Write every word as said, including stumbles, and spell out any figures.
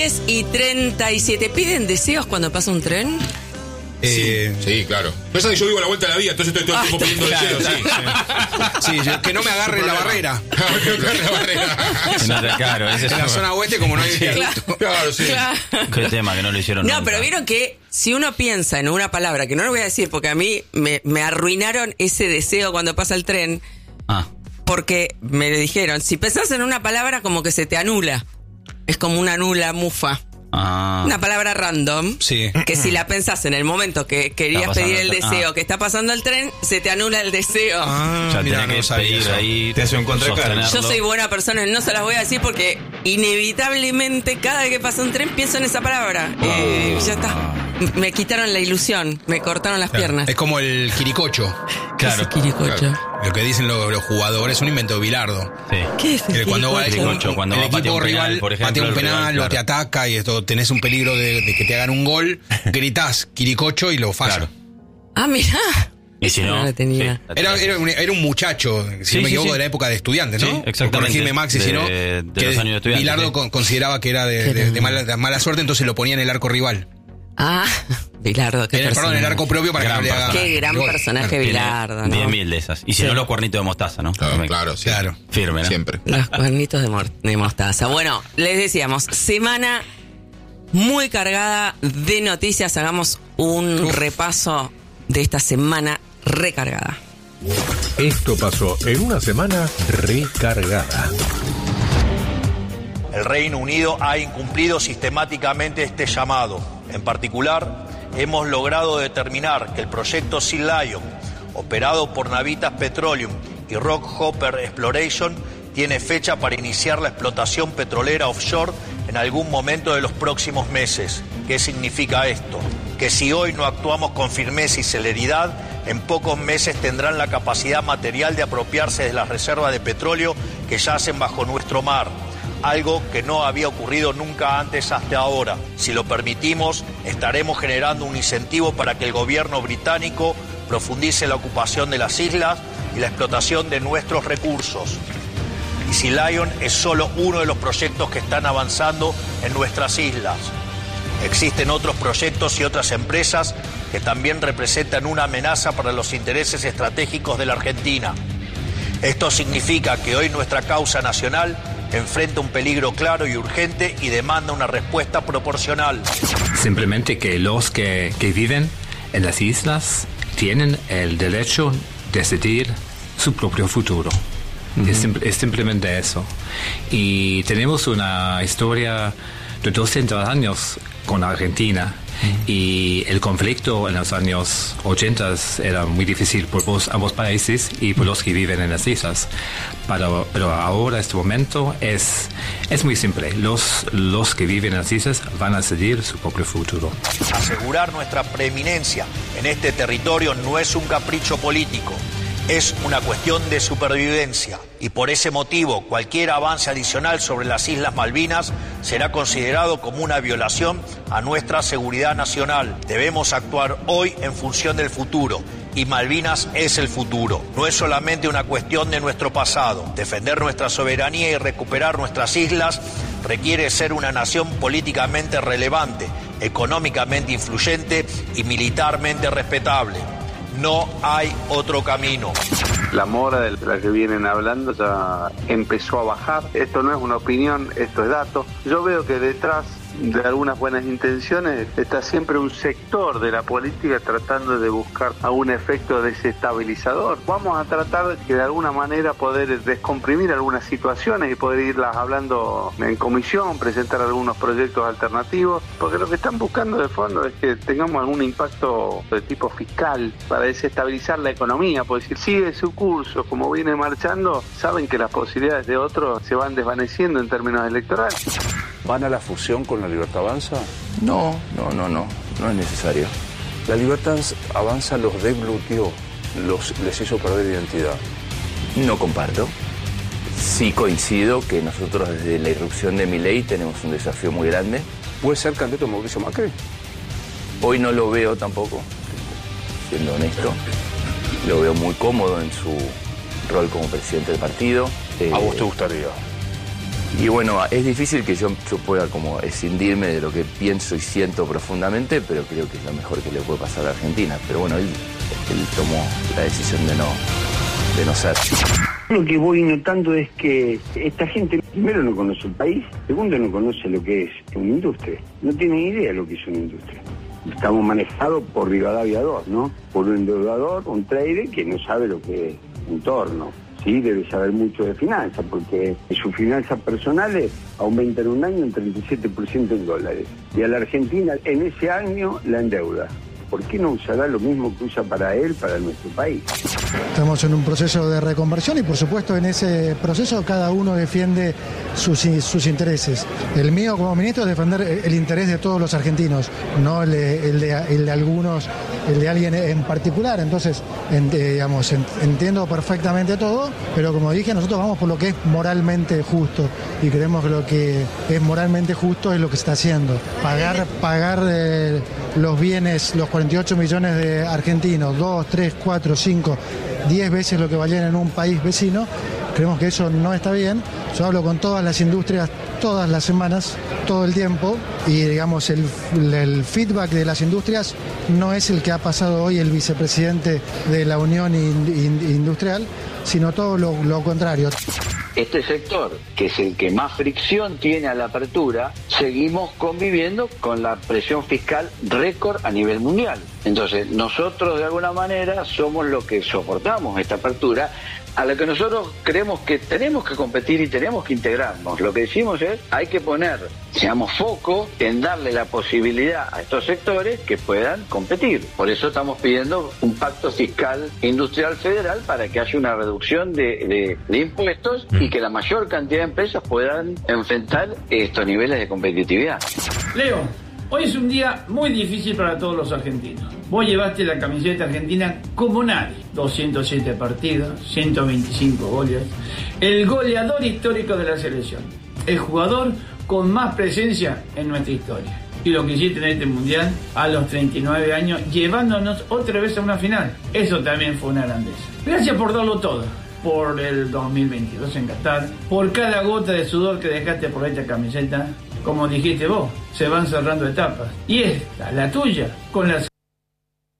diez y treinta y siete. ¿Piden deseos cuando pasa un tren? Eh, sí, sí, claro. Pasa que yo vivo a la vuelta de la vida, entonces estoy todo el tiempo pidiendo claro, deseos. Sí, sí. Sí, yo- que no me agarre la barrera. Que no me agarre la barrera. No, claro, ese es En la un- zona oeste, como no hay Sí. viaducto. Claro, sí. Claro. Qué tema que no lo hicieron No, nunca. pero vieron que si uno piensa en una palabra, que no lo voy a decir porque a mí me, me arruinaron ese deseo cuando pasa el tren, Ah, porque me dijeron, si pensás en una palabra como que se te anula. Es como una nula mufa. ah. Una palabra random. Sí. Que si la pensás en el momento que querías Está pasando pedir el el tren. deseo, Ah. que está pasando el tren, se te anula el deseo. Ah, Ya mira, tenés no que sabía pedir eso. ahí. Te hace un contracargo. Yo soy buena persona, no se las voy a decir porque inevitablemente cada vez que pasa un tren pienso en esa palabra. Eh, ya está. Me quitaron la ilusión, me cortaron las Claro. piernas. Es como el quiricocho. Claro. ¿Qué es el quiricocho? Lo que dicen los, los jugadores, es un invento de Bilardo. Sí. ¿Qué es el Que cuando va el, quiricocho? Quiricocho, cuando el va a patear equipo un penal, rival por ejemplo, patea un el penal rival, o claro. te ataca y esto, tenés un peligro de, de que te hagan un gol, gritás quiricocho y lo falla. Claro. Ah, mirá. Y si no, no la tenía. sí, la Era, tenés. era, un, era un muchacho, si Sí, no me sí, equivoco, sí. de la época de estudiante, ¿no? Sí, exactamente. Corregime, Maxi, si De- no. de que los años de estudiante, Bilardo sí. con- consideraba que era de, de- de mala, de mala suerte, entonces lo ponía en el arco rival. Ah, Bilardo, qué En el, perdón, en el personaje. arco propio para Gran que no le haga. Qué gran gol. personaje Claro. Bilardo, ¿no? diez mil de esas. Y si Sí. no, los cuernitos de mostaza, ¿no? Claro, También. claro, sí. Claro. Firme, ¿no? Siempre. Los cuernitos de, mor- de mostaza. Bueno, les decíamos, semana muy cargada de noticias. Hagamos un Uf. repaso de esta semana recargada. Esto pasó en una semana recargada. El Reino Unido ha incumplido sistemáticamente este llamado. En particular, hemos logrado determinar que el proyecto Sea Lion, operado por Navitas Petroleum y Rockhopper Exploration, tiene fecha para iniciar la explotación petrolera offshore en algún momento de los próximos meses. ¿Qué significa esto? Que si hoy no actuamos con firmeza y celeridad, en pocos meses tendrán la capacidad material de apropiarse de las reservas de petróleo que yacen bajo nuestro mar. Algo que no había ocurrido nunca antes hasta ahora. Si lo permitimos, estaremos generando un incentivo para que el gobierno británico profundice la ocupación de las islas y la explotación de nuestros recursos. Y Sea Lion es solo uno de los proyectos que están avanzando en nuestras islas. Existen otros proyectos y otras empresas que también representan una amenaza para los intereses estratégicos de la Argentina. Esto significa que hoy nuestra causa nacional enfrenta un peligro claro y urgente y demanda una respuesta proporcional. Simplemente que los que, que viven en las islas tienen el derecho de decidir su propio futuro. Uh-huh. es, sim- es simplemente eso. Y tenemos una historia de doscientos años con Argentina. Y el conflicto en los años ochenta era muy difícil por vos, ambos países y por los que viven en las islas. Pero, pero ahora, este momento, es, es muy simple. Los, los que viven en las islas van a decidir su propio futuro. Asegurar nuestra preeminencia en este territorio no es un capricho político. Es una cuestión de supervivencia y por ese motivo cualquier avance adicional sobre las Islas Malvinas será considerado como una violación a nuestra seguridad nacional. Debemos actuar hoy en función del futuro y Malvinas es el futuro. No es solamente una cuestión de nuestro pasado. Defender nuestra soberanía y recuperar nuestras islas requiere ser una nación políticamente relevante, económicamente influyente y militarmente respetable. No hay otro camino. La mora de la que vienen hablando ya empezó a bajar. Esto no es una opinión, esto es dato. Yo veo que detrás de algunas buenas intenciones está siempre un sector de la política tratando de buscar algún efecto desestabilizador. Vamos a tratar de que de alguna manera poder descomprimir algunas situaciones y poder irlas hablando en comisión, presentar algunos proyectos alternativos, porque lo que están buscando de fondo es que tengamos algún impacto de tipo fiscal para desestabilizar la economía, porque si sigue su curso como viene marchando, saben que las posibilidades de otros se van desvaneciendo en términos electorales. ¿Van a la fusión con la Libertad Avanza? No, no, no, no, no es necesario. La Libertad Avanza los desbloqueó, los, les hizo perder identidad. No comparto. Sí coincido que nosotros desde la irrupción de Milei tenemos un desafío muy grande. ¿Puede ser candidato Mauricio Macri? Hoy no lo veo tampoco, siendo honesto. Lo veo muy cómodo en su rol como presidente del partido. ¿A vos te gustaría? Y bueno, es difícil que yo, yo pueda como escindirme de lo que pienso y siento profundamente, pero creo que es lo mejor que le puede pasar a Argentina. Pero bueno, él, él tomó la decisión de no, de no ser. Lo que voy notando es que esta gente, primero, no conoce el país, segundo, no conoce lo que es una industria. No tienen idea de lo que es una industria. Estamos manejados por Rivadavia dos, ¿no? Por un endeudador, un trader que no sabe lo que es entorno. Sí, debe saber mucho de finanzas, porque sus finanzas personales aumentan un año en treinta y siete por ciento en dólares. Y a la Argentina en ese año la endeuda. ¿Por qué no usará lo mismo que usa para él, para nuestro país? Estamos en un proceso de reconversión y por supuesto en ese proceso cada uno defiende sus, sus intereses. El mío como ministro es defender el interés de todos los argentinos, no el de, el de, el de algunos, el de alguien en particular. Entonces, en, digamos, en, entiendo perfectamente todo, pero como dije, nosotros vamos por lo que es moralmente justo y creemos que lo que es moralmente justo es lo que se está haciendo. Pagar, pagar eh, los bienes, los cuarenta y ocho millones de argentinos, dos, tres, cuatro, cinco, diez veces lo que valían en un país vecino, creemos que eso no está bien. Yo hablo con todas las industrias todas las semanas, todo el tiempo, y digamos el, el feedback de las industrias no es el que ha pasado hoy el vicepresidente de la Unión Industrial, sino todo lo, lo contrario. Este sector, que es el que más fricción tiene a la apertura, seguimos conviviendo con la presión fiscal récord a nivel mundial. Entonces, nosotros de alguna manera somos los que soportamos esta apertura, a la que nosotros creemos que tenemos que competir y tenemos que integrarnos. Lo que decimos es, hay que poner, seamos foco en darle la posibilidad a estos sectores que puedan competir. Por eso estamos pidiendo un pacto fiscal industrial federal para que haya una reducción de, de, de impuestos y que la mayor cantidad de empresas puedan enfrentar estos niveles de competitividad. Leo, hoy es un día muy difícil para todos los argentinos. Vos llevaste la camiseta argentina como nadie. doscientos siete partidos, ciento veinticinco goles. El goleador histórico de la selección. El jugador con más presencia en nuestra historia. Y lo que hiciste en este mundial a los treinta y nueve años, llevándonos otra vez a una final. Eso también fue una grandeza. Gracias por darlo todo. Por el dos mil veintidós en Qatar. Por cada gota de sudor que dejaste por esta camiseta. Como dijiste vos, se van cerrando etapas. Y esta, la tuya, con la